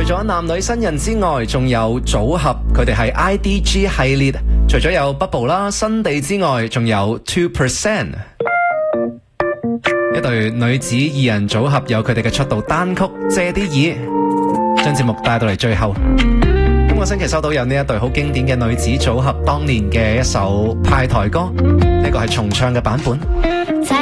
咗男女新人之外，仲有組合，佢哋係 IDG 系列。除咗有 Bubble 啦、新地之外，仲有 2%。一對女子二人組合有佢哋嘅出道單曲《借啲意》，將節目帶到嚟最後。今個星期收到有呢一對好經典嘅女子組合當年嘅一首派台歌，呢個係重唱嘅版本。